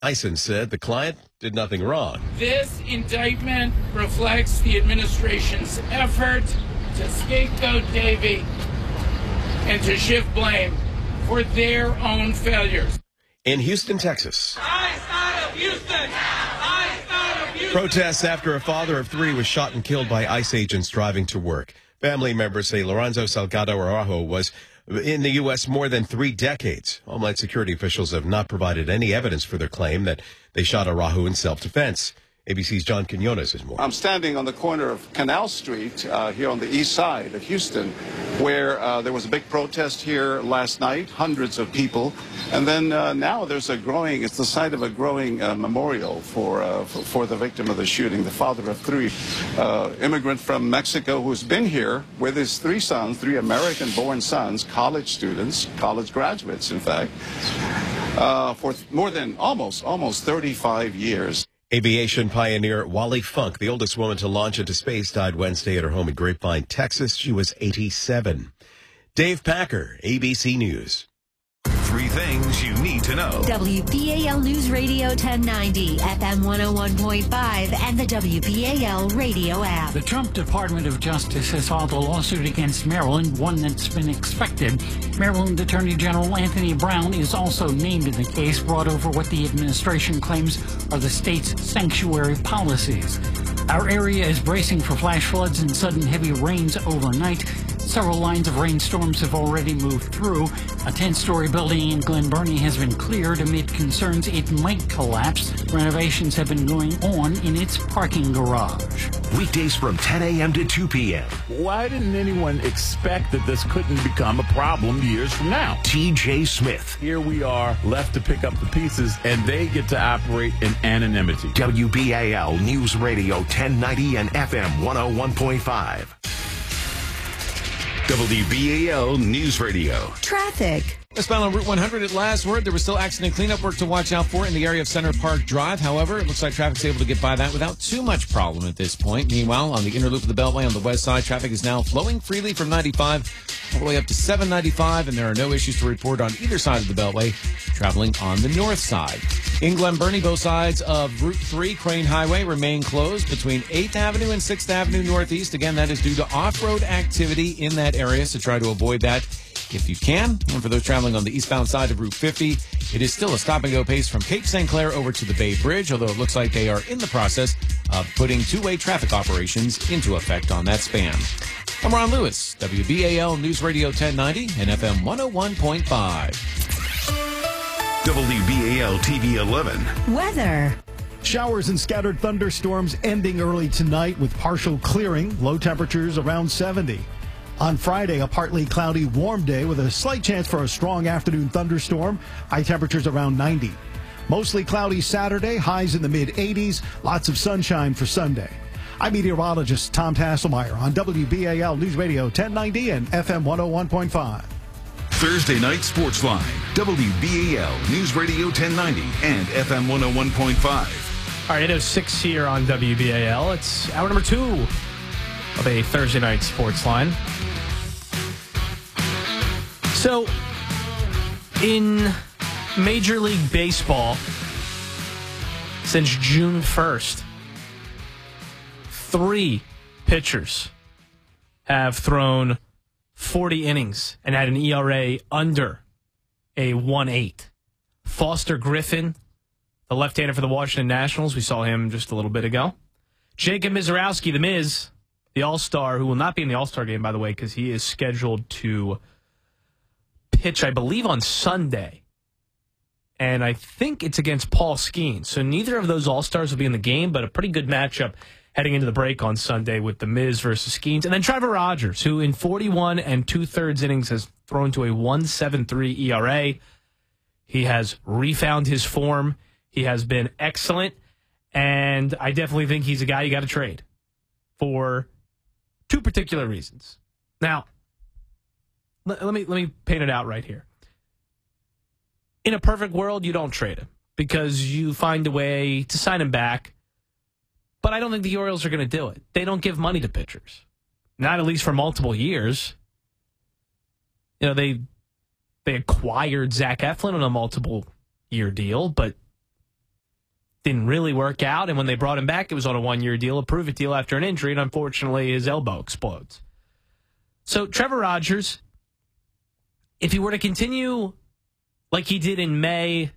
Eisen said the client did nothing wrong. This indictment reflects the administration's effort to scapegoat Davey and to shift blame for their own failures. In Houston, Texas. Ice out of Houston! Ice out of Houston! Protests after a father of three was shot and killed by ICE agents driving to work. Family members say Lorenzo Salgado Araujo was in the U.S. more than 3 decades. Homeland Security officials have not provided any evidence for their claim that they shot Araujo in self-defense. ABC's John Quinones has more. I'm standing on the corner of Canal Street here on the east side of Houston, where there was a big protest here last night, hundreds of people. And then now it's the site of a growing memorial for the victim of the shooting, the father of 3, immigrant from Mexico who's been here with his 3 sons, 3 American-born sons, college students, college graduates, in fact, for more than almost 35 years. Aviation pioneer Wally Funk, the oldest woman to launch into space, died Wednesday at her home in Grapevine, Texas. She was 87. Dave Packer, ABC News. 3 things you need to know. WBAL News Radio 1090, FM 101.5, and the WBAL radio app. The Trump Department of Justice has filed a lawsuit against Maryland, one that's been expected. Maryland Attorney General Anthony Brown is also named in the case, brought over what the administration claims are the state's sanctuary policies. Our area is bracing for flash floods and sudden heavy rains overnight. Several lines of rainstorms have already moved through. A 10-story building in Glen Burnie has been cleared amid concerns it might collapse. Renovations have been going on in its parking garage. Weekdays from 10 a.m. to 2 p.m. Why didn't anyone expect that this couldn't become a problem years from now? TJ Smith. Here we are, left to pick up the pieces, and they get to operate in anonymity. WBAL News Radio 1090 and FM 101.5. WBAL News Radio. Traffic. Westbound on Route 100 at last word, there was still accident cleanup work to watch out for in the area of Center Park Drive. However, it looks like traffic's able to get by that without too much problem at this point. Meanwhile, on the inner loop of the Beltway on the west side, traffic is now flowing freely from 95 all the way up to 795, and there are no issues to report on either side of the Beltway traveling on the north side. In Glen Burnie, both sides of Route 3 Crane Highway remain closed between 8th Avenue and 6th Avenue Northeast. Again, that is due to off-road activity in that area, so try to avoid that if you can. And for those traveling on the eastbound side of Route 50, it is still a stop-and-go pace from Cape St. Clair over to the Bay Bridge, although it looks like they are in the process of putting two-way traffic operations into effect on that span. I'm Ron Lewis, WBAL News Radio 1090 and FM 101.5. WBAL TV 11. Weather. Showers and scattered thunderstorms ending early tonight with partial clearing, low temperatures around 70. On Friday, a partly cloudy, warm day with a slight chance for a strong afternoon thunderstorm, high temperatures around 90. Mostly cloudy Saturday, highs in the mid-80s, lots of sunshine for Sunday. I'm meteorologist Tom Tasselmeyer on WBAL News Radio 1090 and FM 101.5. Thursday night sports line. WBAL News Radio 1090 and FM 101.5. All right, 8:06 here on WBAL. It's hour number 2 of a Thursday night sports line. So, in Major League Baseball, since June 1st, 3 pitchers have thrown 40 innings and had an ERA under a 1.8. Foster Griffin, the left-hander for the Washington Nationals, we saw him just a little bit ago. Jacob Mizorowski, the Miz, the All-Star, who will not be in the All-Star game, by the way, because he is scheduled to pitch, I believe, on Sunday. And I think it's against Paul Skeens. So neither of those All-Stars will be in the game, but a pretty good matchup heading into the break on Sunday with the Miz versus Skeens. And then Trevor Rogers, who in 41 2/3 innings has thrown to a 1.73 ERA. He has refound his form. He has been excellent. And I definitely think he's a guy you got to trade for 2 particular reasons. Now, let me paint it out right here. In a perfect world, you don't trade him because you find a way to sign him back. But I don't think the Orioles are going to do it. They don't give money to pitchers. Not at least for multiple years. You know, they acquired Zach Eflin on a multiple-year deal, but didn't really work out. And when they brought him back, it was on a 1-year deal, a prove-it deal after an injury, and unfortunately his elbow explodes. So Trevor Rogers, if he were to continue like he did in May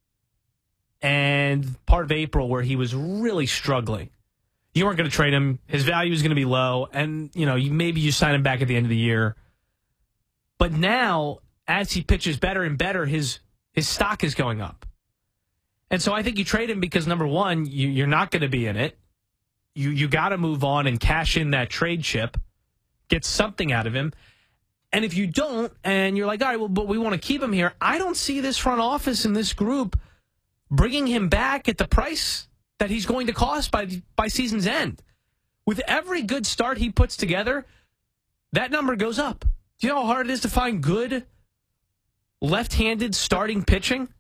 and part of April where he was really struggling, you weren't going to trade him. His value is going to be low, and maybe you sign him back at the end of the year. But now, as he pitches better and better, his stock is going up. And so I think you trade him because, number one, you're not going to be in it. You got to move on and cash in that trade chip, get something out of him. And if you don't, and you're like, all right, well, but we want to keep him here, I don't see this front office and this group bringing him back at the price that he's going to cost by season's end. With every good start he puts together, that number goes up. Do you know how hard it is to find good left-handed starting pitching?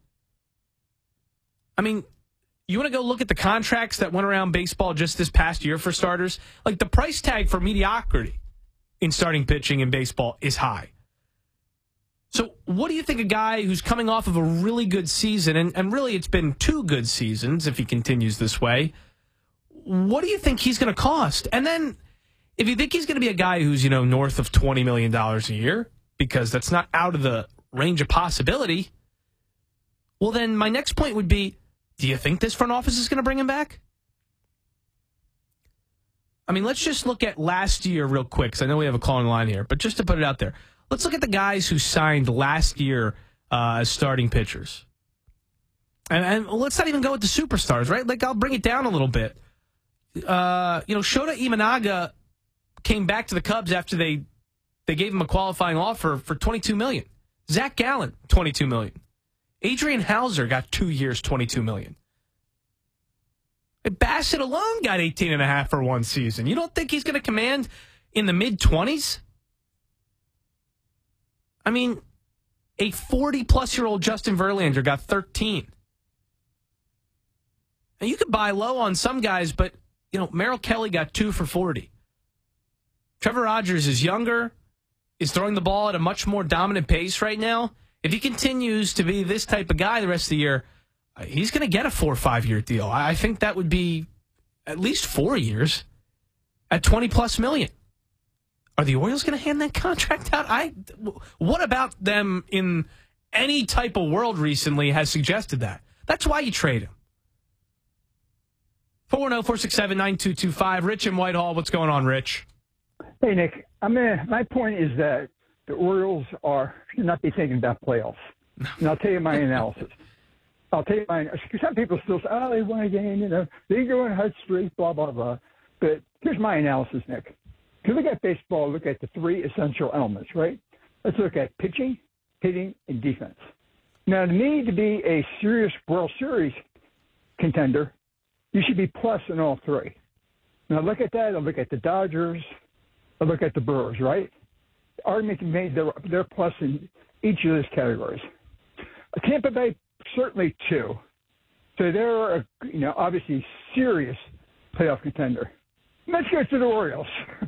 I mean, you want to go look at the contracts that went around baseball just this past year for starters? Like, the price tag for mediocrity in starting pitching in baseball is high. So what do you think a guy who's coming off of a really good season, and really it's been 2 good seasons if he continues this way, what do you think he's going to cost? And then if you think he's going to be a guy who's, north of $20 million a year, because that's not out of the range of possibility, well, then my next point would be, do you think this front office is going to bring him back? I mean, let's just look at last year real quick, because I know we have a call on the line here, but just to put it out there, let's look at the guys who signed last year as starting pitchers. And let's not even go with the superstars, right? Like, I'll bring it down a little bit. Shota Imanaga came back to the Cubs after they gave him a qualifying offer for $22 million. Zach Gallen, $22 million. Adrian Hauser got 2 years, $22 million. Bassett alone got $18.5 for 1 season. You don't think he's going to command in the mid-20s? I mean, a 40-plus-year-old Justin Verlander got 13. And you could buy low on some guys, but, Merrill Kelly got 2 for 40. Trevor Rogers is younger, is throwing the ball at a much more dominant pace right now. If he continues to be this type of guy the rest of the year, he's going to get a 4 or 5 year deal. I think that would be at least 4 years at $20+ million. Are the Orioles going to hand that contract out? What about them in any type of world recently has suggested that? That's why you trade him. 410-467-9225. Rich in Whitehall. What's going on, Rich? Hey, Nick. My point is that the Orioles should not be thinking about playoffs. And I'll tell you my analysis. Some people still say, they won a game, they go on a hot streak, blah, blah, blah. But here's my analysis, Nick. If you look at baseball, look at the 3 essential elements, right? Let's look at pitching, hitting, and defense. Now, to me, to be a serious World Series contender, you should be plus in all 3. Now, look at that. I look at the Dodgers. I look at the Brewers, right? The argument can be made they're plus in each of those categories. Tampa Bay, certainly 2. So they're, obviously serious playoff contender. Let's go to the Orioles.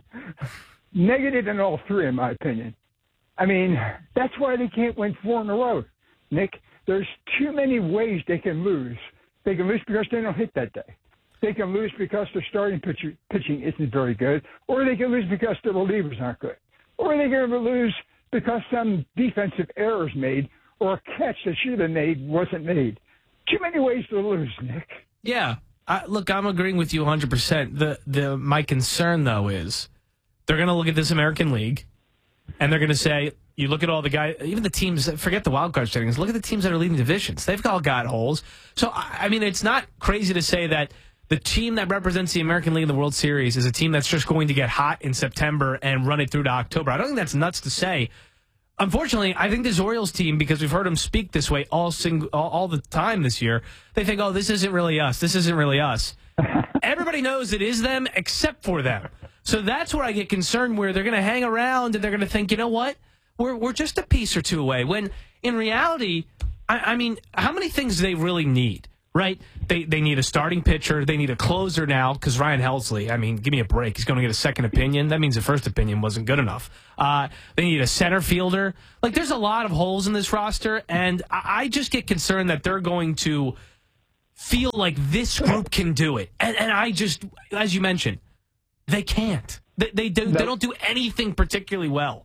Negative in all 3, in my opinion. I mean, that's why they can't win 4 in a row, Nick. There's too many ways they can lose. They can lose because they don't hit that day. They can lose because their starting pitching isn't very good, or they can lose because their relievers aren't good, or they can lose because some defensive error is made, or a catch that should have been made wasn't made. Too many ways to lose, Nick. Yeah. Look, I'm agreeing with you 100%. My concern, though, is they're going to look at this American League, and they're going to say, you look at all the guys, even the teams, forget the wild card standings, look at the teams that are leading divisions. They've all got holes. So, I mean, it's not crazy to say that the team that represents the American League in the World Series is a team that's just going to get hot in September and run it through to October. I don't think that's nuts to say. Unfortunately, I think this Orioles team, because we've heard them speak this way all the time this year, they think, this isn't really us. This isn't really us. Everybody knows it is them except for them. So that's where I get concerned, where they're going to hang around and they're going to think, you know what? We're just a piece or 2 away. When in reality, I mean, how many things do they really need? Right? They need a starting pitcher. They need a closer now because Ryan Helsley, I mean, give me a break. He's going to get a second opinion. That means the first opinion wasn't good enough. They need a center fielder. Like, there's a lot of holes in this roster, and I just get concerned that they're going to feel like this group can do it. And I just, as you mentioned, they can't. They don't do anything particularly well.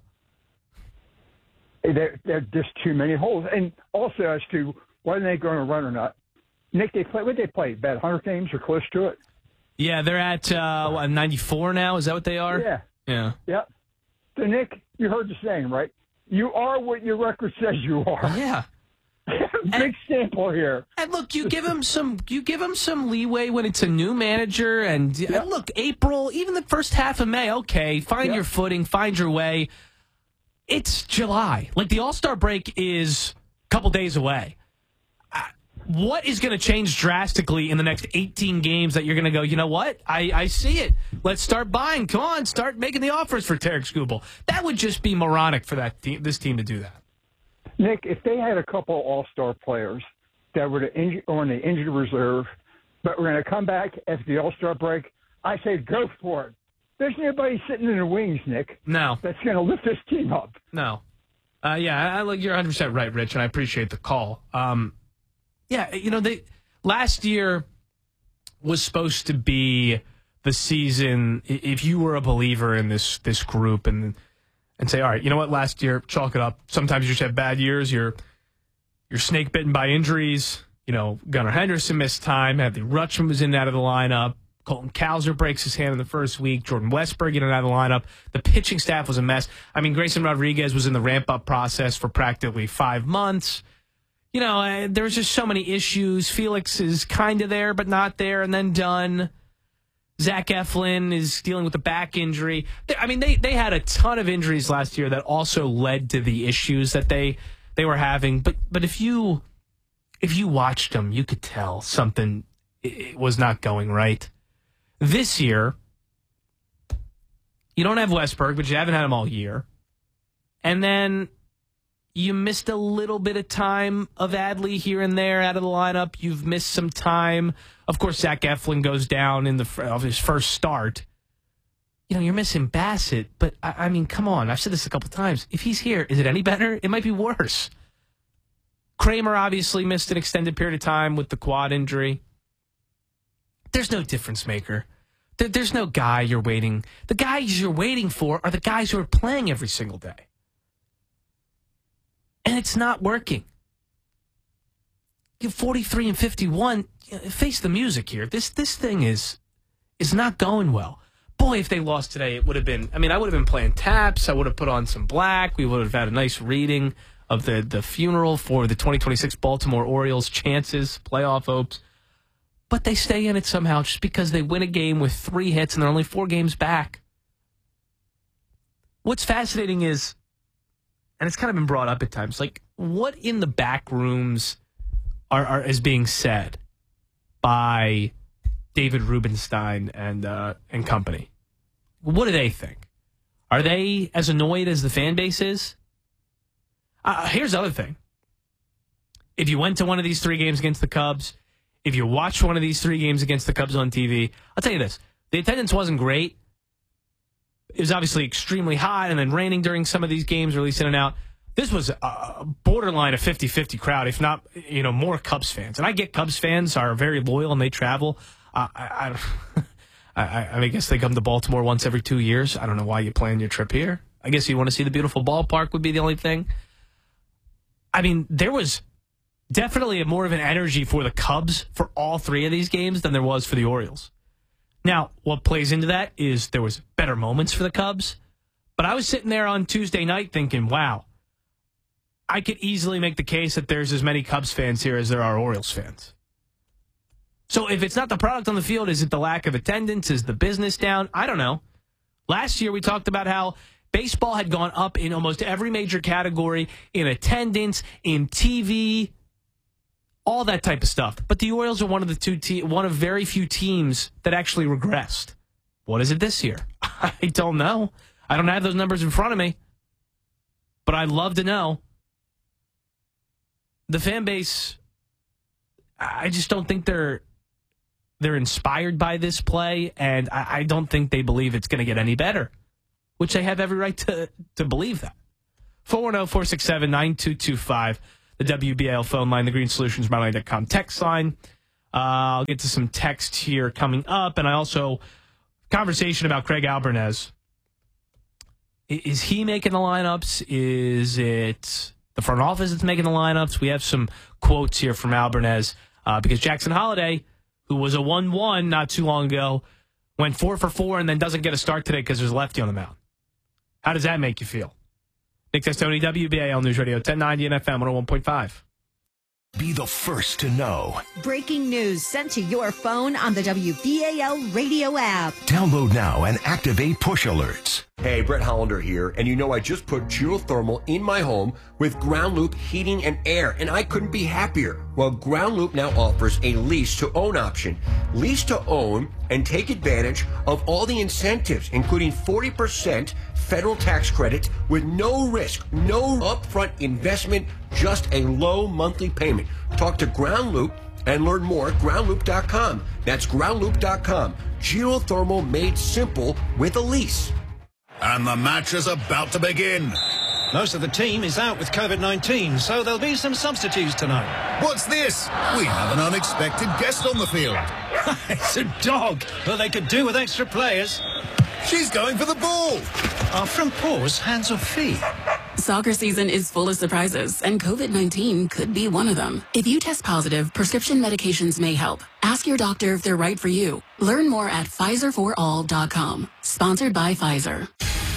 There are just too many holes. And also as to whether they're going to run or not. Nick, what they play? About 100 games or close to it? Yeah, they're at 94 now. Is that what they are? Yeah. Yeah. Yeah. So, Nick, you heard the saying, right? You are what your record says you are. Yeah. Big sample here. And look, you give him some leeway when it's a new manager. And look, April, even the first half of May, okay, find your footing, find your way. It's July. Like, the All-Star break is a couple days away. What is going to change drastically in the next 18 games that you're going to go, you know what? I see it. Let's start buying. Come on, start making the offers for Tarek Skubal. That would just be moronic for this team to do that. Nick, if they had a couple All-Star players that were on the injured reserve, but we're going to come back after the All-Star break, I say go for it. There's nobody sitting in the wings, Nick. No. That's going to lift this team up. No. You're 100% right, Rich, and I appreciate the call. Yeah, last year was supposed to be the season, if you were a believer in this group and say, all right, you know what, last year, chalk it up. Sometimes you just have bad years. You're snake bitten by injuries. Gunnar Henderson missed time. Hadley Rutschman was in and out of the lineup. Colton Cowser breaks his hand in the first week. Jordan Westberg in and out of the lineup. The pitching staff was a mess. I mean, Grayson Rodriguez was in the ramp-up process for practically 5 months. There's just so many issues. Felix is kind of there, but not there, and then done. Zach Eflin is dealing with a back injury. I mean, they had a ton of injuries last year that also led to the issues that they were having. But if you watched them, you could tell something was not going right. This year, you don't have Westberg, but you haven't had him all year. And then you missed a little bit of time of Adley here and there out of the lineup. You've missed some time. Of course, Zach Eflin goes down in his first start. You're missing Bassett, but I mean, come on. I've said this a couple times. If he's here, is it any better? It might be worse. Kramer obviously missed an extended period of time with the quad injury. There's no difference maker. There's no guy you're waiting. The guys you're waiting for are the guys who are playing every single day. And it's not working. You're 43 and 51. Face the music here. This thing is not going well. Boy, if they lost today, it would have been. I would have been playing taps. I would have put on some black. We would have had a nice reading of the funeral for the 2026 Baltimore Orioles' chances, playoff hopes. But they stay in it somehow just because they win a game with 3 hits and they're only 4 games back. What's fascinating is, and it's kind of been brought up at times, like, what in the back rooms is being said by David Rubenstein and company? What do they think? Are they as annoyed as the fan base is? Here's the other thing. If you went to one of these 3 games against the Cubs, if you watched one of these 3 games against the Cubs on TV, I'll tell you this. The attendance wasn't great. It was obviously extremely hot and then raining during some of these games, or at least in and out. This was a borderline of 50-50 crowd, if not, more Cubs fans. And I get Cubs fans are very loyal and they travel. I guess they come to Baltimore once every 2 years. I don't know why you plan your trip here. I guess you want to see the beautiful ballpark would be the only thing. I mean, there was definitely more of an energy for the Cubs for all 3 of these games than there was for the Orioles. Now, what plays into that is there was better moments for the Cubs, but I was sitting there on Tuesday night thinking, wow, I could easily make the case that there's as many Cubs fans here as there are Orioles fans. So if it's not the product on the field, is it the lack of attendance? Is the business down? I don't know. Last year we talked about how baseball had gone up in almost every major category, in attendance, in TV, all that type of stuff. But the Orioles are one of very few teams that actually regressed. What is it this year? I don't know. I don't have those numbers in front of me. But I'd love to know. The fan base, I just don't think they're inspired by this play, and I don't think they believe it's going to get any better, which they have every right to believe that. 410-467-9225. The WBAL phone line, the Green Solutions Monterey.com text line. I'll get to some text here coming up, and I also conversation about Craig Albarnez. Is he making the lineups? Is it the front office that's making the lineups? We have some quotes here from Albarnez because Jackson Holiday, who was a 1-1 not too long ago, went 4 for 4 and then doesn't get a start today because there's a lefty on the mound. How does that make you feel? Nick Testoni, WBAL News Radio 1090 and FM 101.5. Be the first to know. Breaking news sent to your phone on the WBAL radio app. Download now and activate push alerts. Hey, Brett Hollander here, and you know I just put geothermal in my home with Ground Loop heating and air, and I couldn't be happier. Well, Ground Loop now offers a lease-to-own option. Lease-to-own and take advantage of all the incentives, including 40% federal tax credit with no risk, no upfront investment, just a low monthly payment. Talk to Ground Loop and learn more at groundloop.com. That's groundloop.com. Geothermal made simple with a lease. And the match is about to begin. Most of the team is out with COVID-19, so there'll be some substitutes tonight. What's this? We have an unexpected guest on the field. It's a dog, but they could do with extra players. She's going for the ball. Are front paws hands or feet? Soccer season is full of surprises, and COVID-19 could be one of them. If you test positive, prescription medications may help. Ask your doctor if they're right for you. Learn more at PfizerForAll.com. Sponsored by Pfizer.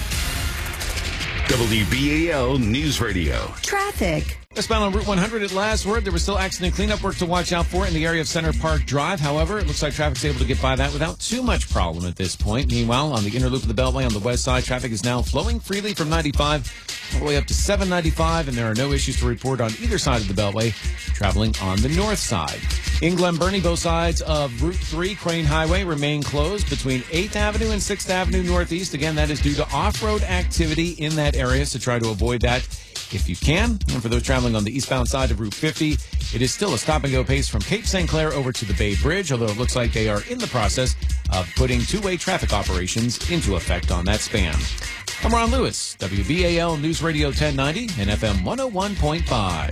WBAL News Radio. Traffic. Westbound on Route 100 at last word, there was still accident cleanup work to watch out for in the area of Center Park Drive. However, it looks like traffic's able to get by that without too much problem at this point. Meanwhile, on the inner loop of the Beltway on the west side, traffic is now flowing freely from 95 all the way up to 795, and there are no issues to report on either side of the Beltway traveling on the north side. In Glen Burnie, both sides of Route 3 Crane Highway remain closed between 8th Avenue and 6th Avenue Northeast. Again, that is due to off-road activity in that area, so try to avoid that if you can. And for those traveling on the eastbound side of Route 50, it is still a stop-and-go pace from Cape St. Clair over to the Bay Bridge, although it looks like they are in the process of putting two-way traffic operations into effect on that span. I'm Ron Lewis, WBAL News Radio 1090 and FM 101.5.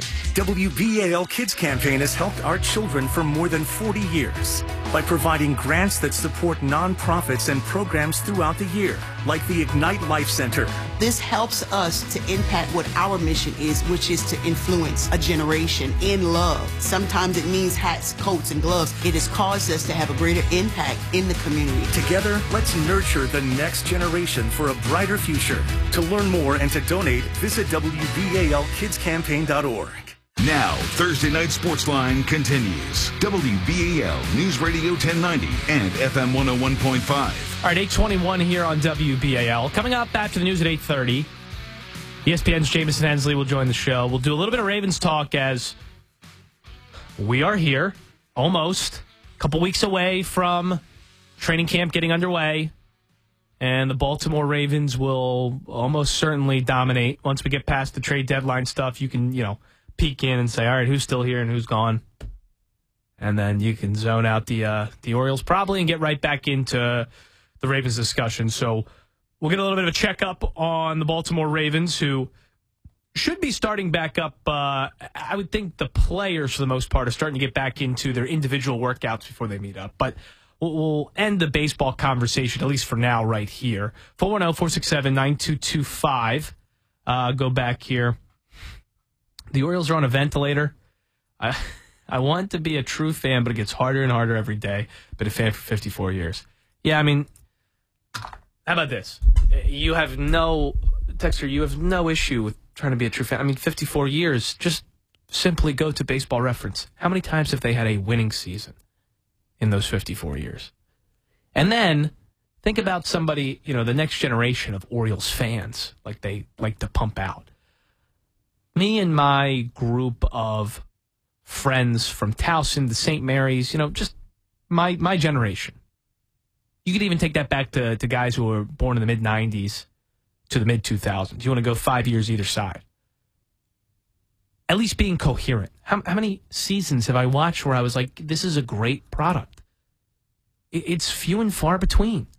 WBAL Kids Campaign has helped our children for more than 40 years by providing grants that support nonprofits and programs throughout the year, like the Ignite Life Center. This helps us to impact what our mission is, which is to influence a generation in love. Sometimes it means hats, coats, and gloves. It has caused us to have a greater impact in the community. Together, let's nurture the next generation for a brighter future. To learn more and to donate, visit WBALKidsCampaign.org. Now, Thursday Night Sportsline continues. WBAL News Radio 1090 and FM 101.5. All right, 8:21 here on WBAL. Coming up after the news at 8:30, ESPN's Jamison Hensley will join the show. We'll do a little bit of Ravens talk as we are here, almost a couple weeks away from training camp getting underway. And the Baltimore Ravens will almost certainly dominate. Once we get past the trade deadline stuff, you can, peek in and say, all right, who's still here and who's gone? And then you can zone out the Orioles probably and get right back into the Ravens discussion. So we'll get a little bit of a checkup on the Baltimore Ravens, who should be starting back up. I would think the players, for the most part, are starting to get back into their individual workouts before they meet up. But we'll end the baseball conversation, at least for now, right here. 410-467-9225. Go back here. The Orioles are on a ventilator. I want to be a true fan, but it gets harder and harder every day. Been a fan for 54 years. Yeah, I mean, how about this? You have no issue with trying to be a true fan. I mean, 54 years, just simply go to Baseball Reference. How many times have they had a winning season in those 54 years? And then think about somebody, the next generation of Orioles fans, like they like to pump out. Me and my group of friends from Towson to St. Mary's, just my generation. You could even take that back to guys who were born in the mid-'90s to the mid-2000s. You want to go 5 years either side. At least being coherent. How many seasons have I watched where I was like, this is a great product? It's few and far between.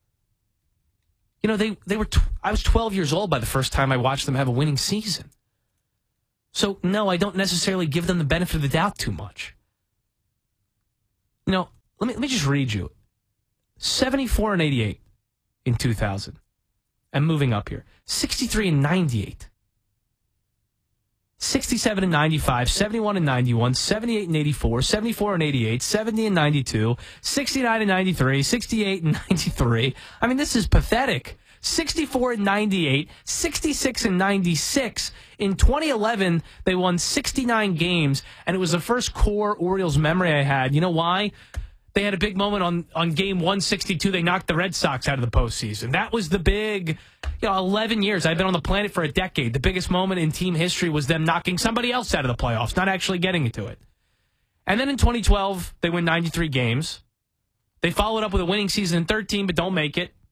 They were. I was 12 years old by the first time I watched them have a winning season. So, no, I don't necessarily give them the benefit of the doubt too much. let me just read you. 74 and 88 in 2000. And moving up here. 63 and 98. 67 and 95, 71 and 91, 78 and 84, 74 and 88, 70 and 92, 69 and 93, 68 and 93. I mean, this is pathetic. 64 and 98, 66 and 96. In 2011, they won 69 games, and it was the first core Orioles memory I had. You know why? They had a big moment on game 162. They knocked the Red Sox out of the postseason. That was the big, 11 years. I've been on the planet for a decade. The biggest moment in team history was them knocking somebody else out of the playoffs, not actually getting into it. And then in 2012, they win 93 games. They followed up with a winning season in 13, but don't make it.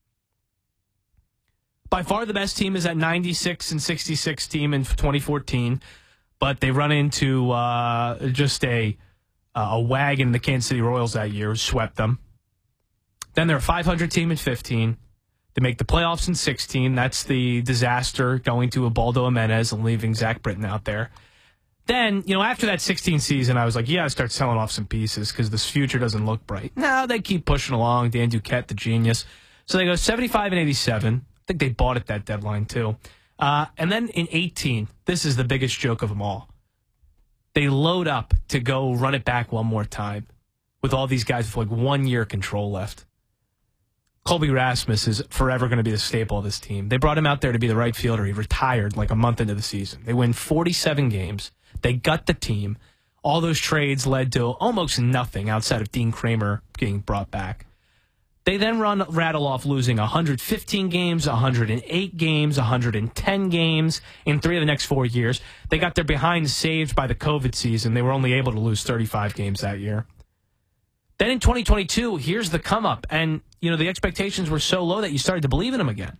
By far the best team is that 96 and 66 team in 2014, but they run into just a wagon, the Kansas City Royals that year, swept them. Then they're a 500 team in 15. They make the playoffs in 16. That's the disaster going to Ubaldo Jimenez and leaving Zach Britton out there. Then, after that 16 season, I was like, yeah, I start selling off some pieces because this future doesn't look bright. No, they keep pushing along. Dan Duquette, the genius. So they go 75 and 87. I think they bought at that deadline, too. And then in 18, this is the biggest joke of them all. They load up to go run it back one more time with all these guys with 1 year control left. Colby Rasmus is forever going to be the staple of this team. They brought him out there to be the right fielder. He retired a month into the season. They win 47 games. They gut the team. All those trades led to almost nothing outside of Dean Kramer getting brought back. They then rattle off losing 115 games, 108 games, 110 games in 3 of the next 4 years. They got their behind saved by the COVID season. They were only able to lose 35 games that year. Then in 2022, here's the come up. And, the expectations were so low that you started to believe in them again.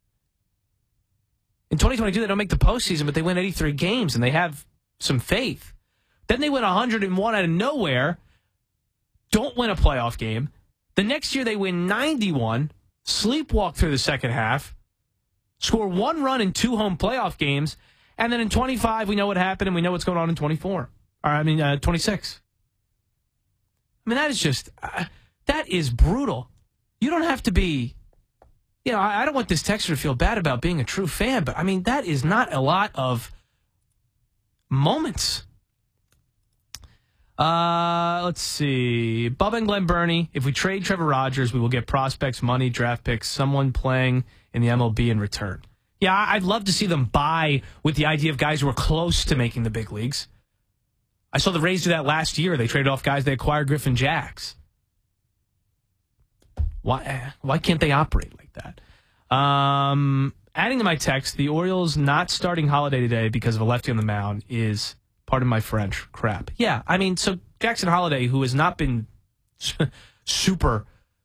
In 2022, they don't make the postseason, but they win 83 games, and they have some faith. Then they win 101 out of nowhere, don't win a playoff game. The next year, they win 91, sleepwalk through the second half, score 1 run in 2 home playoff games, and then in 25, we know what happened, and we know what's going on in 26. That is just, that is brutal. You don't have to be, I don't want this texter to feel bad about being a true fan, but, that is not a lot of moments. Let's see. Bubba and Glenn Burney. If we trade Trevor Rogers, we will get prospects, money, draft picks, someone playing in the MLB in return. Yeah, I'd love to see them buy with the idea of guys who are close to making the big leagues. I saw the Rays do that last year. They traded off guys they acquired Griffin Jax. Why can't they operate like that? Adding to my text, the Orioles not starting Holiday today because of a lefty on the mound is, pardon my French, crap. Yeah, so Jackson Holiday, who has not been super,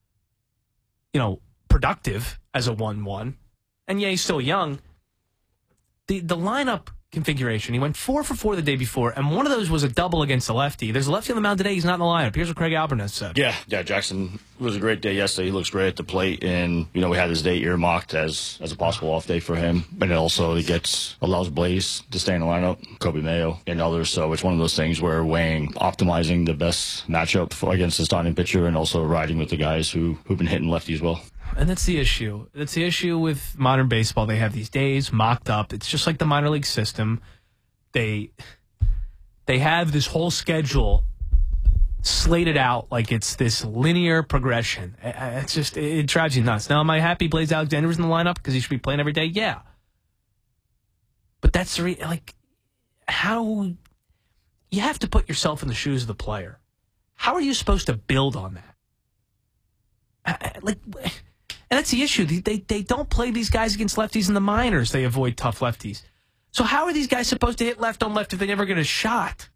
productive as a 1-1, and yeah, he's still young. The lineup configuration, he went 4 for 4 the day before, and one of those was a double against the lefty. There's a lefty on the mound today. He's not in the lineup. Here's what Craig Albernes said. Yeah, Jackson was a great day yesterday. He looks great at the plate, and we had his day earmarked as a possible off day for him. But it also allows Blaze to stay in the lineup, Kobe Mayo, and others. So it's one of those things where weighing, optimizing the best matchup against the starting pitcher, and also riding with the guys who've been hitting lefties well. And that's the issue. That's the issue with modern baseball. They have these days mocked up. It's just like the minor league system. They have this whole schedule slated out like it's this linear progression. It drives you nuts. Now, am I happy Blaze Alexander was in the lineup because he should be playing every day? Yeah. But that's how you have to put yourself in the shoes of the player. How are you supposed to build on that? And that's the issue. They don't play these guys against lefties in the minors. They avoid tough lefties. So how are these guys supposed to hit left on left if they never get a shot?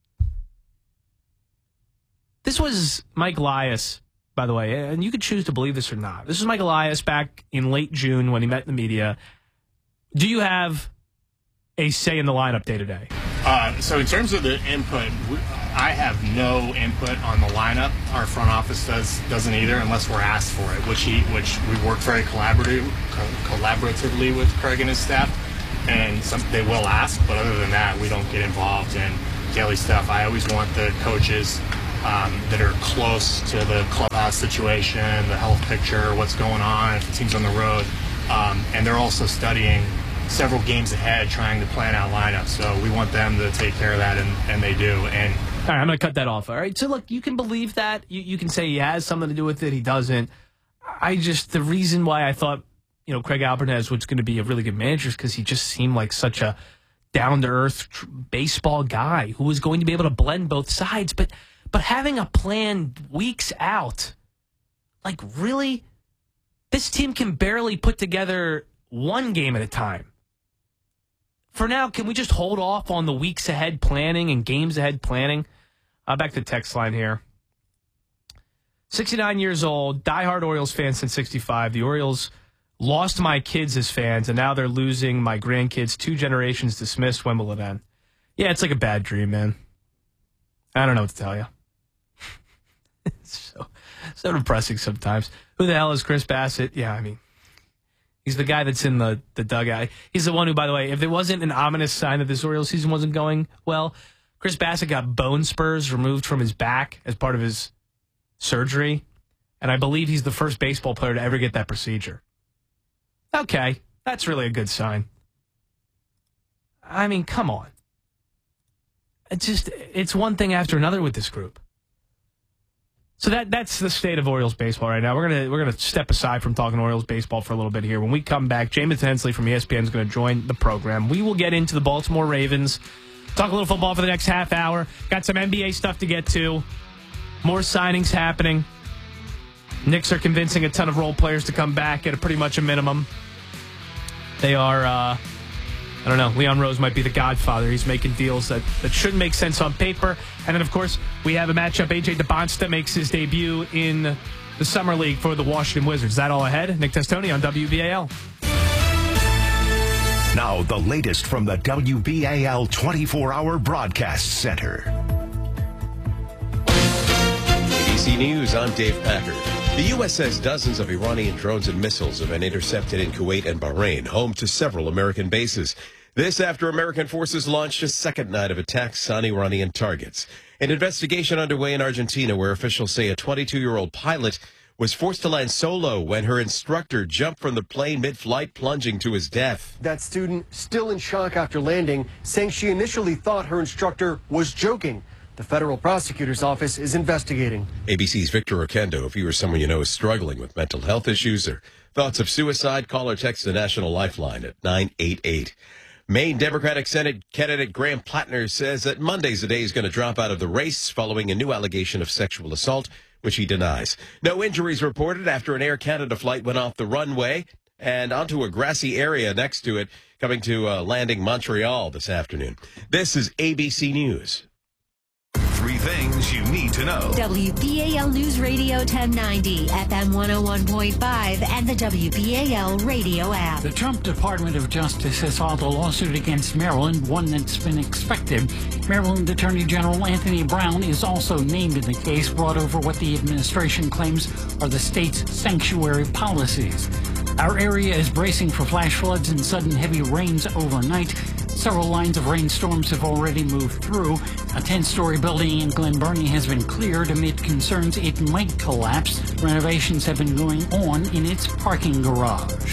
This was Mike Elias, by the way, and you could choose to believe this or not. This was Mike Elias back in late June when he met the media. Do you have a say in the lineup day to day? So in terms of the input, I have no input on the lineup. Our front office doesn't either, unless we're asked for it, which we work very collaboratively with Craig and his staff, and they will ask. But other than that, we don't get involved in daily stuff. I always want the coaches that are close to the clubhouse situation, the health picture, what's going on, if the team's on the road. And they're also studying several games ahead, trying to plan out lineups. So we want them to take care of that, and they do. And all right, I'm going to cut that off. All right, so look, you can believe that. You can say he has something to do with it. He doesn't. The reason why I thought, Craig Alpernez was going to be a really good manager is because he just seemed like such a down-to-earth baseball guy who was going to be able to blend both sides. But having a plan weeks out, like really, this team can barely put together one game at a time. For now, can we just hold off on the weeks ahead planning and games ahead planning? Back to the text line here. 69 years old, diehard Orioles fan since 65. The Orioles lost my kids as fans, and now they're losing my grandkids. 2 generations dismissed. When will it end? Yeah, it's like a bad dream, man. I don't know what to tell you. It's so depressing sometimes. Who the hell is Chris Bassett? Yeah, I mean, he's the guy that's in the dugout. He's the one who, by the way, if there wasn't an ominous sign that this Orioles season wasn't going well, Chris Bassett got bone spurs removed from his back as part of his surgery, and I believe he's the first baseball player to ever get that procedure. Okay, that's really a good sign. I mean, come on. It's one thing after another with this group. So that's the state of Orioles baseball right now. We're gonna step aside from talking Orioles baseball for a little bit here. When we come back, Jameis Hensley from ESPN is going to join the program. We will get into the Baltimore Ravens, talk a little football for the next half hour. Got some NBA stuff to get to. More signings happening. Knicks are convincing a ton of role players to come back at pretty much a minimum. They are, I don't know, Leon Rose might be the godfather. He's making deals that shouldn't make sense on paper. And then, of course, we have a matchup. A.J. DeBonsta makes his debut in the Summer League for the Washington Wizards. That all ahead? Nick Testoni on WBAL. Now, the latest from the WBAL 24-hour broadcast center. ABC News, I'm Dave Packard. The U.S. says dozens of Iranian drones and missiles have been intercepted in Kuwait and Bahrain, home to several American bases. This after American forces launched a second night of attacks on Iranian targets. An investigation underway in Argentina where officials say a 22-year-old pilot was forced to land solo when her instructor jumped from the plane mid-flight, plunging to his death. That student still in shock after landing, saying she initially thought her instructor was joking. The federal prosecutor's office is investigating. ABC's Victor Oquendo. If you or someone you know is struggling with mental health issues or thoughts of suicide, call or text the National Lifeline at 988. Maine Democratic Senate candidate Graham Plattner says that Monday's the day he's going to drop out of the race following a new allegation of sexual assault, which he denies. No injuries reported after an Air Canada flight went off the runway and onto a grassy area next to it, coming to landing Montreal this afternoon. This is ABC News. 3 things you need to know. WBAL News Radio 1090, FM 101.5, and the WBAL radio app. The Trump Department of Justice has filed a lawsuit against Maryland, one that's been expected. Maryland Attorney General Anthony Brown is also named in the case, brought over what the administration claims are the state's sanctuary policies. Our area is bracing for flash floods and sudden heavy rains overnight. Several lines of rainstorms have already moved through. A 10-story building in Glen Burnie has been cleared amid concerns it might collapse. Renovations have been going on in its parking garage.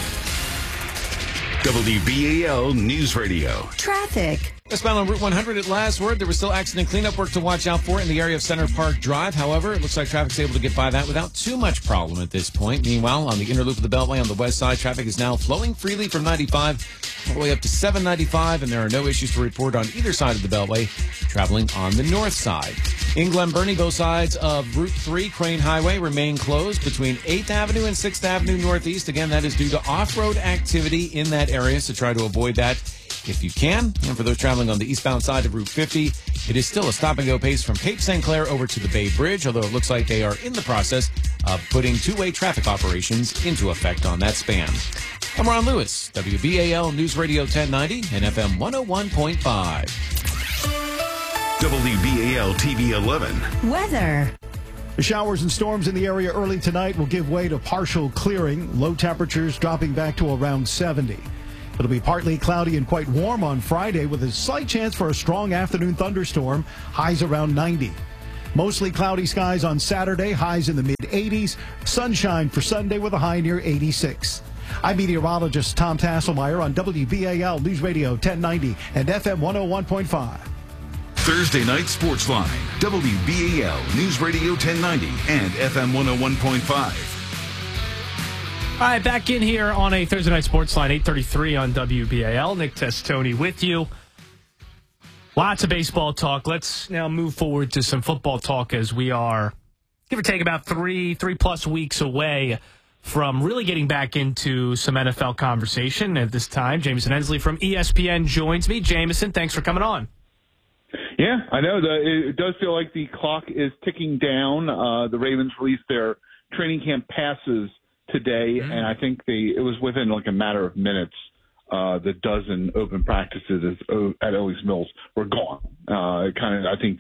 WBAL News Radio. Traffic. Westbound on Route 100 at last word. There was still accident cleanup work to watch out for in the area of Center Park Drive. However, it looks like traffic's able to get by that without too much problem at this point. Meanwhile, on the inner loop of the Beltway on the west side, traffic is now flowing freely from 95 all the way up to 795, and there are no issues to report on either side of the Beltway traveling on the north side. In Glen Burnie, both sides of Route 3 Crane Highway remain closed between 8th Avenue and 6th Avenue Northeast. Again, that is due to off-road activity in that area, so try to avoid that if you can. And for those traveling on the eastbound side of Route 50, it is still a stop-and-go pace from Cape St. Clair over to the Bay Bridge, although it looks like they are in the process of putting two-way traffic operations into effect on that span. I'm Ron Lewis, WBAL News Radio 1090 and FM 101.5. WBAL TV 11. Weather. The showers and storms in the area early tonight will give way to partial clearing. Low temperatures dropping back to around 70. It'll be partly cloudy and quite warm on Friday with a slight chance for a strong afternoon thunderstorm. Highs around 90. Mostly cloudy skies on Saturday, highs in the mid-80s. Sunshine for Sunday with a high near 86. I'm meteorologist Tom Tasselmeyer on WBAL News Radio 1090 and FM 101.5. Thursday Night Sports Line, WBAL News Radio 1090 and FM 101.5. All right, back in here on a Thursday Night Sports Line, 8:33 on WBAL. Nick Testoni with you. Lots of baseball talk. Let's now move forward to some football talk as we are, give or take, about three plus weeks away from really getting back into some NFL conversation. At this time, Jamison Hensley from ESPN joins me. Jamison, thanks for coming on. Yeah, I know. It does feel like the clock is ticking down. The Ravens released their training camp passes today, and I think it was within like a matter of minutes. The dozen open practices at Owings Mills were gone. It kind of, I think,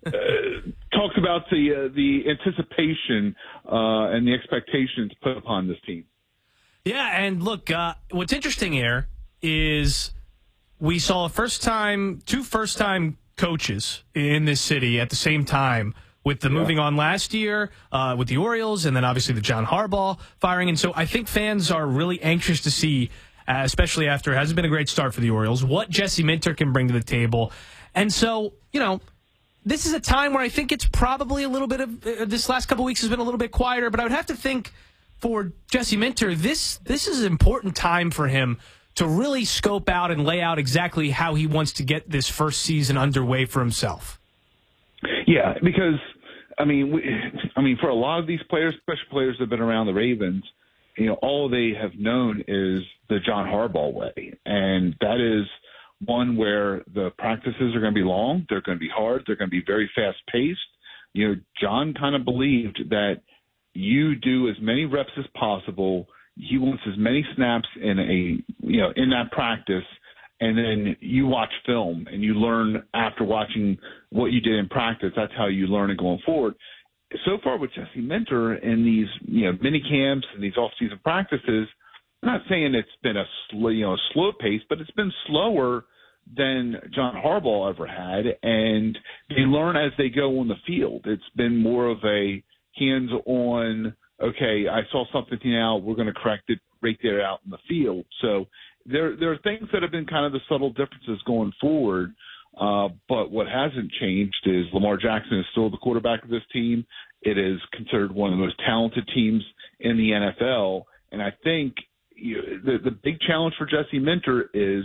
talks about the anticipation and the expectations put upon this team. Yeah, and look, what's interesting here is we saw two first-time coaches in this city at the same time, with the moving on last year with the Orioles, and then obviously the John Harbaugh firing. And so I think fans are really anxious to see, especially after it hasn't been a great start for the Orioles, what Jesse Minter can bring to the table. And so, this is a time where I think it's probably a little bit of this last couple weeks has been a little bit quieter, but I would have to think for Jesse Minter, this is an important time for him to really scope out and lay out exactly how he wants to get this first season underway for himself. Yeah, because I mean, for a lot of these players, especially players that have been around the Ravens, all they have known is the John Harbaugh way, and that is one where the practices are going to be long, they're going to be hard, they're going to be very fast paced. John kind of believed that you do as many reps as possible. He wants as many snaps in that practice, and then you watch film and you learn after watching what you did in practice. That's how you learn it going forward. So far with Jesse Minter in these mini camps and these off-season practices, I'm not saying it's been a slow pace, but it's been slower than John Harbaugh ever had, and they learn as they go on the field. It's been more of a hands-on, okay, I saw something now, we're going to correct it right there out in the field. So there are things that have been kind of the subtle differences going forward, but what hasn't changed is Lamar Jackson is still the quarterback of this team. It is considered one of the most talented teams in the NFL, and I think the big challenge for Jesse Minter is,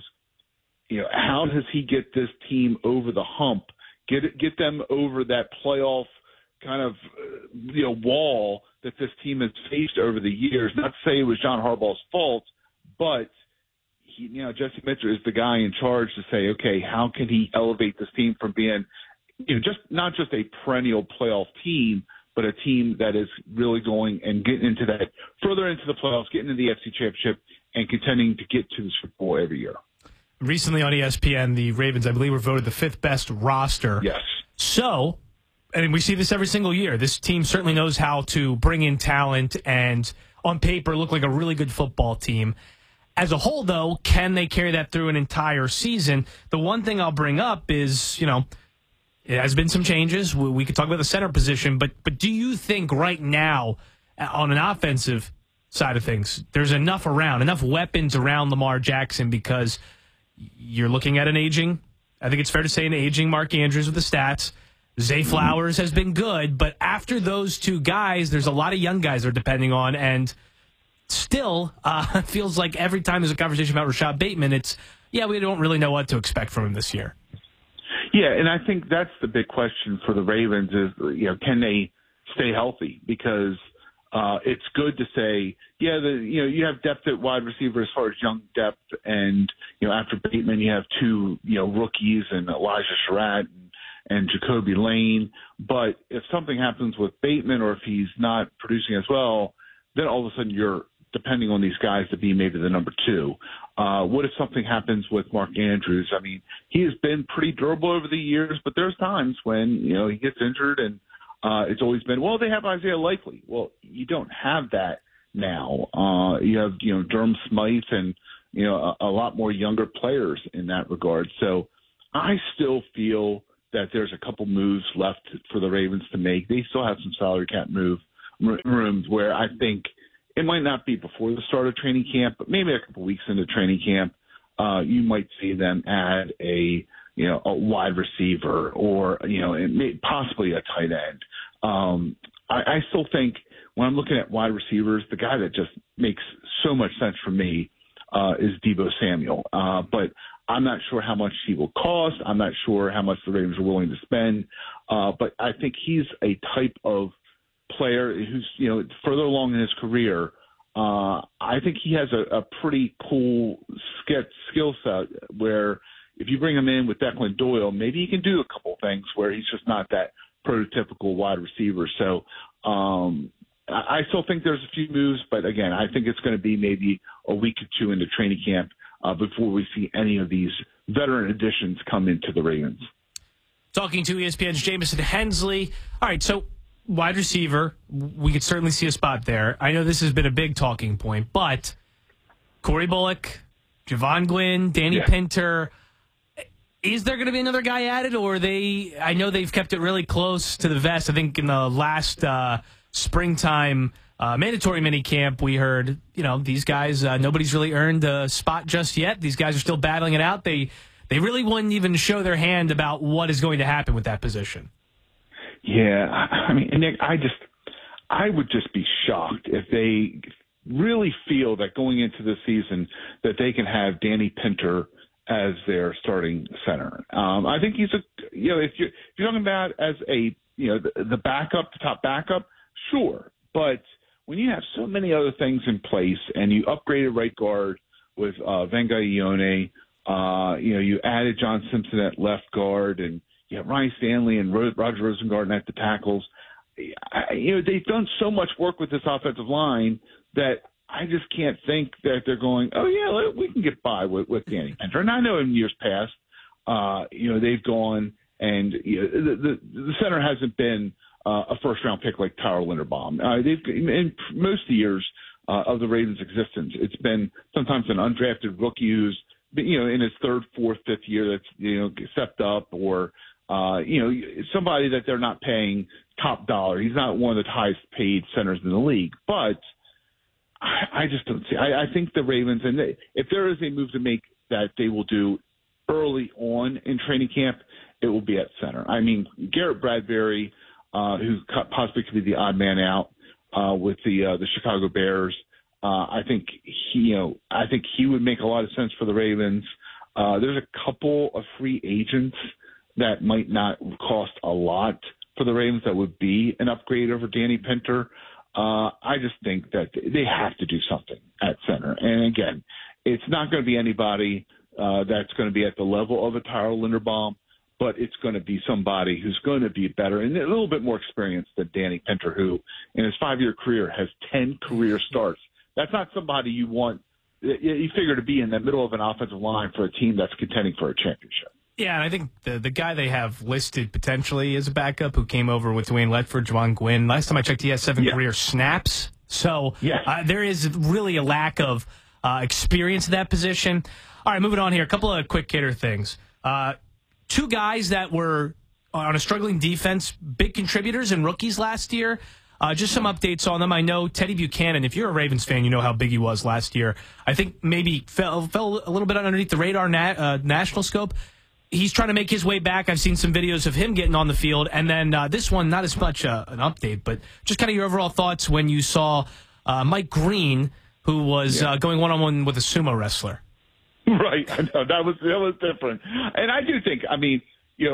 how does he get this team over the hump, get them over that playoff kind of wall that this team has faced over the years. Not to say it was John Harbaugh's fault, but Jesse Minter is the guy in charge to say, okay, how can he elevate this team from being not just a perennial playoff team, but a team that is really going and getting into that further into the playoffs, getting into the FC Championship, and contending to get to the Super Bowl every year. Recently on ESPN, the Ravens, I believe, were voted the 5th best roster. Yes. So, and we see this every single year, this team certainly knows how to bring in talent and, on paper, look like a really good football team. As a whole, though, can they carry that through an entire season? The one thing I'll bring up is, it has been some changes. We could talk about the center position, but do you think right now, on an offensive side of things, there's enough weapons around Lamar Jackson, because you're looking at I think it's fair to say an aging Mark Andrews with the stats. Zay Flowers has been good, but after those two guys, there's a lot of young guys they're depending on, and still, it feels like every time there's a conversation about Rashad Bateman, we don't really know what to expect from him this year. Yeah, and I think that's the big question for the Ravens is, can they stay healthy? Because it's good to say, you have depth at wide receiver as far as young depth, and after Bateman, you have two rookies and Elijah Surratt and Jacoby Lane. But if something happens with Bateman, or if he's not producing as well, then all of a sudden you're depending on these guys to be maybe the number two. What if something happens with Mark Andrews? I mean, he has been pretty durable over the years, but there's times when, he gets injured, and it's always been, well, they have Isaiah Likely. Well, you don't have that now. You have, Durham Smythe and, a lot more younger players in that regard. So I still feel that there's a couple moves left for the Ravens to make. They still have some salary cap rooms where I think it might not be before the start of training camp, but maybe a couple weeks into training camp, you might see them add a wide receiver or, possibly a tight end. I still think when I'm looking at wide receivers, the guy that just makes so much sense for me is Deebo Samuel. But I'm not sure how much he will cost. I'm not sure how much the Ravens are willing to spend. But I think he's a type of player who's, further along in his career. I think he has a pretty cool skill set where if you bring him in with Declan Doyle, maybe he can do a couple things where he's just not that prototypical wide receiver. So I still think there's a few moves, but again, I think it's going to be maybe a week or two into training camp before we see any of these veteran additions come into the Ravens. Talking to ESPN's Jamison Hensley. All right, so wide receiver, we could certainly see a spot there. I know this has been a big talking point, but Corey Bullock, Javon Gwynn, Danny Pinter, is there going to be another guy added, or I know they've kept it really close to the vest. I think in the last springtime mandatory minicamp, we heard, these guys, nobody's really earned a spot just yet. These guys are still battling it out. They really wouldn't even show their hand about what is going to happen with that position. Yeah, I mean, Nick, I would just be shocked if they really feel that going into the season that they can have Danny Pinter as their starting center. I think he's if you're talking about as a, the backup, the top backup, sure. But when you have so many other things in place and you upgraded right guard with Venga Ione, you added John Simpson at left guard, and you have Ryan Stanley and Roger Rosengarten at the tackles. They've done so much work with this offensive line that I just can't think that they're going, oh, yeah, we can get by with Danny Pinter. And I know in years past, they've gone and the center hasn't been a first-round pick like Tyler Linderbaum. In most of the years of the Ravens' existence, it's been sometimes an undrafted rookie who's been, in his third, fourth, fifth year that's, stepped up, or, somebody that they're not paying top dollar. He's not one of the highest paid centers in the league, but I just don't see. I think the Ravens, and if there is a move to make that they will do early on in training camp, it will be at center. I mean, Garrett Bradbury, who possibly could be the odd man out with the Chicago Bears. I think he would make a lot of sense for the Ravens. There's a couple of free agents that might not cost a lot for the Ravens that would be an upgrade over Danny Pinter. I just think that they have to do something at center. And again, it's not going to be anybody that's going to be at the level of a Tyler Linderbaum, but it's going to be somebody who's going to be better and a little bit more experienced than Danny Pinter, who in his 5-year career has 10 career starts. That's not somebody you figure to be in the middle of an offensive line for a team that's contending for a championship. Yeah, and I think the guy they have listed potentially as a backup who came over with Dwayne Ledford, Javon Gwynn, last time I checked, he has 7 career snaps. So there is really a lack of experience at that position. All right, moving on here. A couple of quick hitter things. 2 guys that were on a struggling defense, big contributors and rookies last year. Just some updates on them. I know Teddy Buchanan, if you're a Ravens fan, you know how big he was last year. I think maybe fell a little bit underneath the radar national scope. He's trying to make his way back. I've seen some videos of him getting on the field. And then this one, not as much an update, but just kind of your overall thoughts when you saw Mike Green, who was going one-on-one with a sumo wrestler. Right. I know. That was different. And I do think, I mean,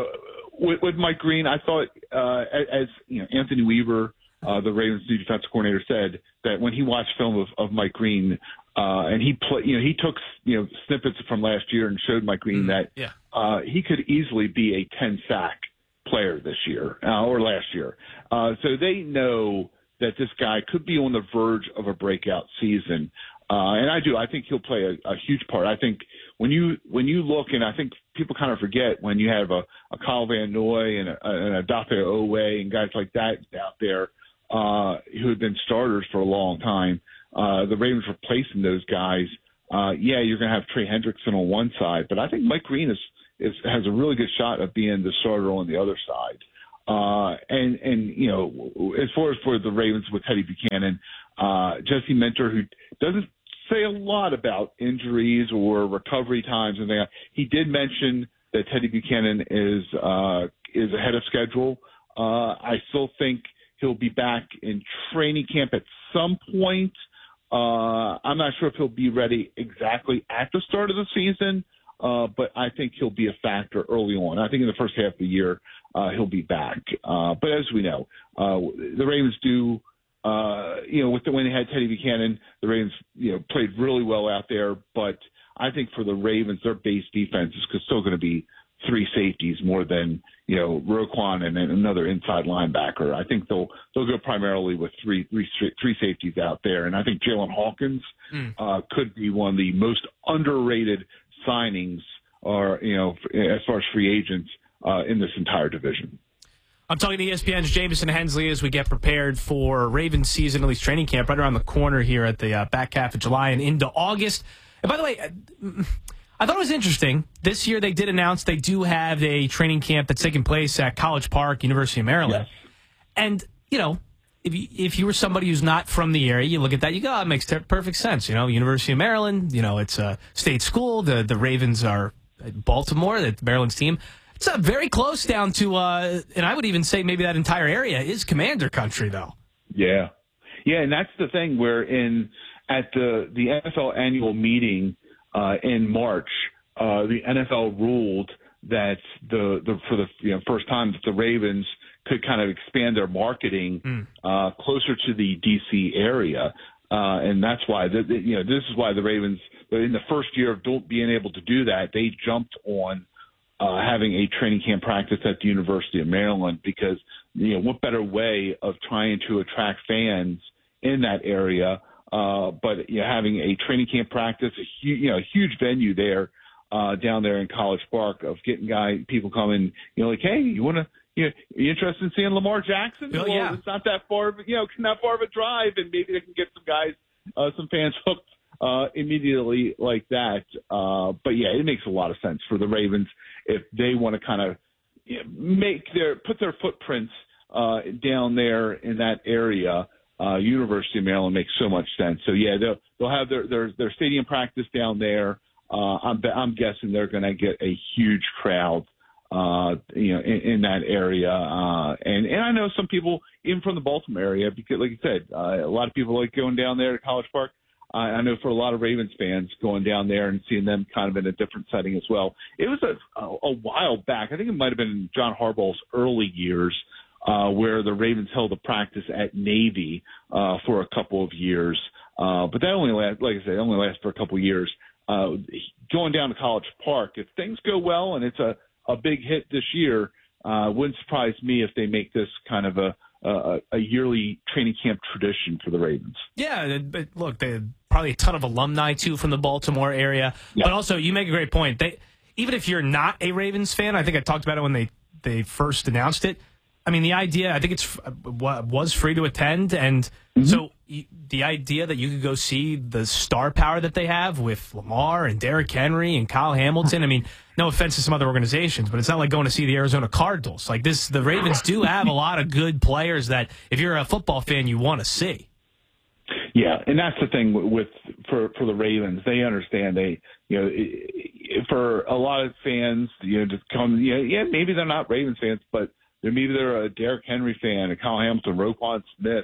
with Mike Green, I thought, as Anthony Weaver, the Ravens' new defensive coordinator, said that when he watched film of Mike Green, and he took snippets from last year and showed Mike Green that he could easily be a 10-sack player this year or last year. So they know that this guy could be on the verge of a breakout season. And I think he'll play a huge part. I think when you look, and I think people kind of forget when you have a Kyle Van Noy and a Dafe Owe and guys like that out there who have been starters for a long time. The Ravens replacing those guys. You're going to have Trey Hendrickson on one side, but I think Mike Green has a really good shot of being the starter on the other side. And you know, as far as for the Ravens with Teddy Buchanan, Jesse Minter, who doesn't say a lot about injuries or recovery times, and he did mention that Teddy Buchanan is ahead of schedule. I still think he'll be back in training camp at some point. I'm not sure if he'll be ready exactly at the start of the season, but I think he'll be a factor early on. I think in the first half of the year he'll be back. But as we know, the Ravens do. When they had Teddy Buchanan, the Ravens, played really well out there. But I think for the Ravens, their base defense is still going to be three safeties more than, Roquan and then another inside linebacker. I think they'll go primarily with three safeties out there. And I think Jalen Hawkins could be one of the most underrated signings as far as free agents in this entire division. I'm talking to ESPN's Jameson Hensley as we get prepared for Ravens season, at least training camp, right around the corner here at the back half of July and into August. And by the way, I thought it was interesting. This year they did announce they do have a training camp that's taking place at College Park, University of Maryland. Yes. And, if you were somebody who's not from the area, you look at that, you go, oh, it makes perfect sense. University of Maryland, it's a state school. The Ravens are Baltimore, the Maryland's team. It's very close down to, and I would even say maybe that entire area is Commander country, though. Yeah. Yeah, and that's the thing where at the NFL annual meeting in March, the NFL ruled that for the first time that the Ravens could kind of expand their marketing closer to the D.C. area. And that's why, this is why the Ravens, in the first year of being able to do that, they jumped on having a training camp practice at the University of Maryland because, what better way of trying to attract fans in that area, but having a training camp practice, a huge venue there, down there in College Park of getting people coming, like, hey, you want to, you interested in seeing Lamar Jackson? Well, yeah. It's not that far of, not far of a drive, and maybe they can get some guys, some fans hooked immediately like that. But yeah, it makes a lot of sense for the Ravens if they want to kind of put their footprints down there in that area. University of Maryland makes so much sense. So yeah, they'll have their stadium practice down there. I'm guessing they're going to get a huge crowd, in that area. And I know some people even from the Baltimore area, because like you said, a lot of people like going down there to College Park. I know for a lot of Ravens fans going down there and seeing them kind of in a different setting as well. It was a while back. I think it might have been John Harbaugh's early years where the Ravens held a practice at Navy for a couple of years. But that only lasts for a couple of years. Going down to College Park, if things go well and it's a big hit this year, wouldn't surprise me if they make this kind of a yearly training camp tradition for the Ravens. Yeah, but look, they probably a ton of alumni too from the Baltimore area. Yeah. But also, you make a great point. Even if you're not a Ravens fan, I think I talked about it when they first announced it. I mean, the idea, I think was free to attend, and so the idea that you could go see the star power that they have with Lamar and Derrick Henry and Kyle Hamilton. I mean, no offense to some other organizations, but it's not like going to see the Arizona Cardinals. Like this, the Ravens do have a lot of good players that, if you're a football fan, you want to see. Yeah, and that's the thing for the Ravens. They understand for a lot of fans, to come, maybe they're not Ravens fans, but maybe they're a Derrick Henry fan, a Kyle Hamilton, Roquan Smith.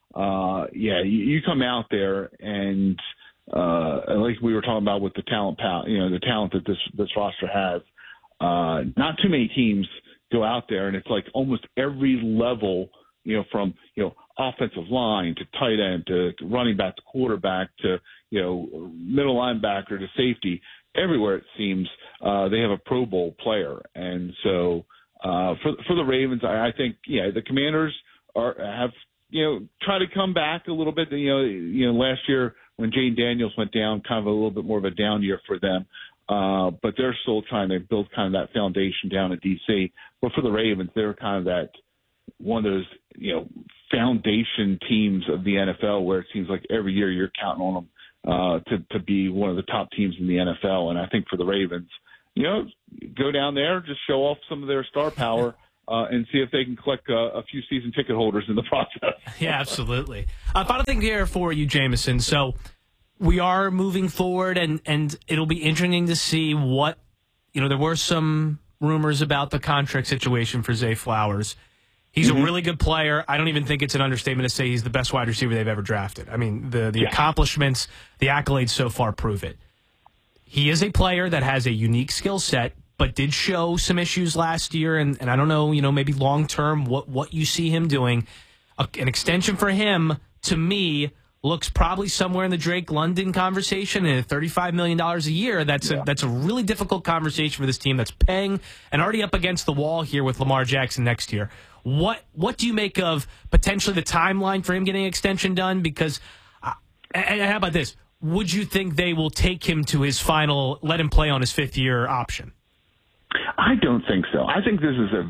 You come out there and like we were talking about with the talent, the talent that this roster has. Not too many teams go out there, and it's like almost every level, from offensive line to tight end to running back to quarterback to middle linebacker to safety. Everywhere it seems they have a Pro Bowl player, and so. For the Ravens, I think, the Commanders have tried to come back a little bit. Last year when Jane Daniels went down, kind of a little bit more of a down year for them. But they're still trying to build kind of that foundation down in D.C. But for the Ravens, they're kind of that one of those, foundation teams of the NFL where it seems like every year you're counting on them to be one of the top teams in the NFL. And I think for the Ravens, go down there, just show off some of their star power. And see if they can collect a few season ticket holders in the process. Yeah, absolutely. Final thing here for you, Jameson. So we are moving forward, and it'll be interesting to see what, there were some rumors about the contract situation for Zay Flowers. He's a really good player. I don't even think it's an understatement to say he's the best wide receiver they've ever drafted. I mean, the accomplishments, the accolades so far prove it. He is a player that has a unique skill set, but did show some issues last year, and I don't know, maybe long-term, what you see him doing. An extension for him, to me, looks probably somewhere in the Drake London conversation, and $35 million a year. That's a really difficult conversation for this team that's paying and already up against the wall here with Lamar Jackson next year. What do you make of potentially the timeline for him getting an extension done? Because, and how about this? Would you think they will take him to his final, let him play on his fifth-year option? I don't think so. I think this is a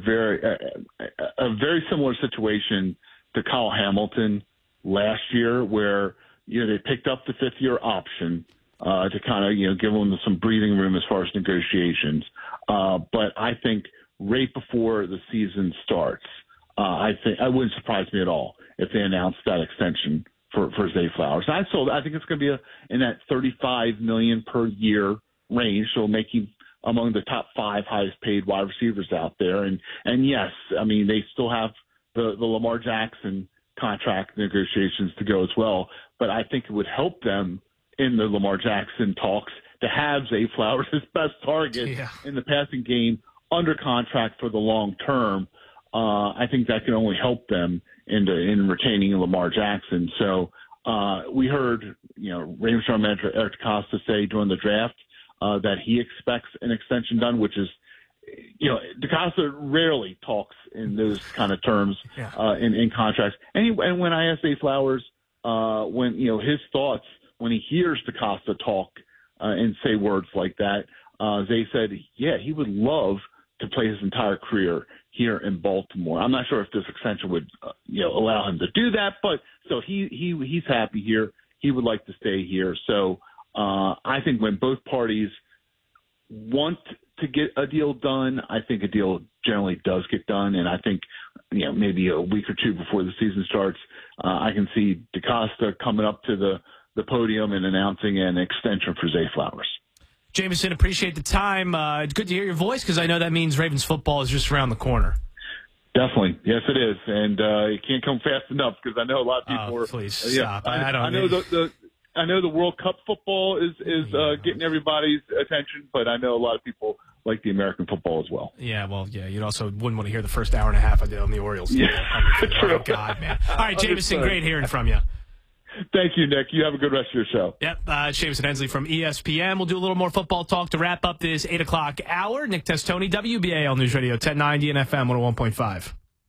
very similar situation to Kyle Hamilton last year, where they picked up the fifth-year option to kind of give them some breathing room as far as negotiations. But I think right before the season starts, I wouldn't surprise me at all if they announced that extension for Zay Flowers. I think it's going to be in that $35 million per year range, so make him among the top 5 highest paid wide receivers out there. And yes, I mean, they still have the Lamar Jackson contract negotiations to go as well. But I think it would help them in the Lamar Jackson talks to have Zay Flowers, his best target in the passing game, under contract for the long term. I think that can only help them in retaining Lamar Jackson. So we heard, Ravens general manager Eric DeCosta say during the draft that he expects an extension done, which is, DeCosta rarely talks in those kind of terms in contracts. And when I asked Zay Flowers, when his thoughts when he hears DeCosta talk and say words like that, Zay said, he would love to play his entire career here in Baltimore. I'm not sure if this extension would allow him to do that, but so he's happy here. He would like to stay here. So I think when both parties want to get a deal done, I think a deal generally does get done. And I think, maybe a week or two before the season starts, I can see DeCosta coming up to the podium and announcing an extension for Zay Flowers. Jameson, appreciate the time. It's good to hear your voice, because I know that means Ravens football is just around the corner. Definitely. Yes, it is. And it can't come fast enough, because I know a lot of people are. Please stop. I know the World Cup football is getting everybody's attention, but I know a lot of people like the American football as well. Yeah, well, you also wouldn't want to hear the first hour and a half I did on the Orioles. Yeah, true. Oh, God, man. All right, Jameson, great hearing from you. Thank you, Nick. You have a good rest of your show. Yep, Jameson Hensley from ESPN. We'll do a little more football talk to wrap up this 8 o'clock hour. Nick Testoni, WBAL News Radio 1090 and FM 101.5.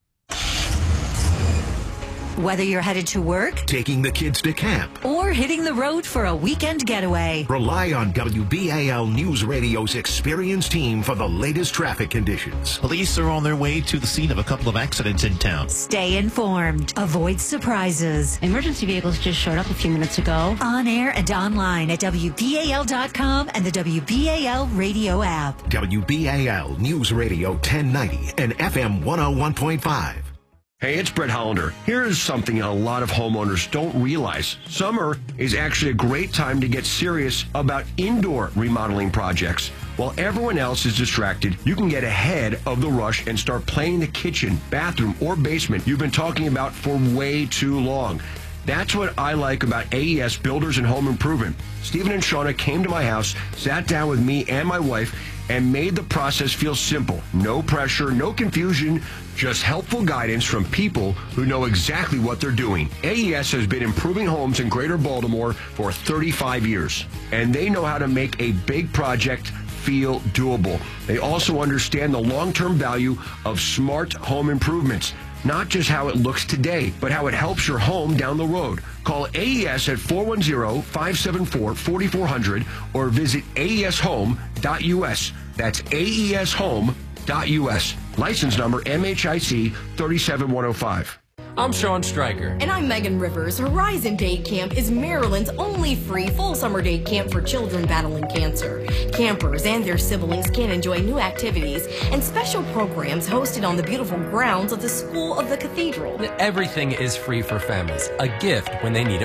Whether you're headed to work, taking the kids to camp, or hitting the road for a weekend getaway, rely on WBAL News Radio's experienced team for the latest traffic conditions. Police are on their way to the scene of a couple of accidents in town. Stay informed. Avoid surprises. Emergency vehicles just showed up a few minutes ago. On air and online at WBAL.com and the WBAL radio app. WBAL News Radio 1090 and FM 101.5. Hey, it's Brett Hollander. Here's something a lot of homeowners don't realize. Summer is actually a great time to get serious about indoor remodeling projects. While everyone else is distracted, you can get ahead of the rush and start planning the kitchen, bathroom, or basement you've been talking about for way too long. That's what I like about AES Builders and Home Improvement. Stephen and Shauna came to my house, sat down with me and my wife, and made the process feel simple. No pressure, no confusion, just helpful guidance from people who know exactly what they're doing. AES has been improving homes in Greater Baltimore for 35 years, and they know how to make a big project feel doable. They also understand the long-term value of smart home improvements. Not just how it looks today, but how it helps your home down the road. Call AES at 410-574-4400 or visit aeshome.us. That's aeshome.us. License number MHIC 37105. I'm Sean Stryker. And I'm Megan Rivers. Horizon Day Camp is Maryland's only free full summer day camp for children battling cancer. Campers and their siblings can enjoy new activities and special programs hosted on the beautiful grounds of the School of the Cathedral. Everything is free for families. A gift when they need it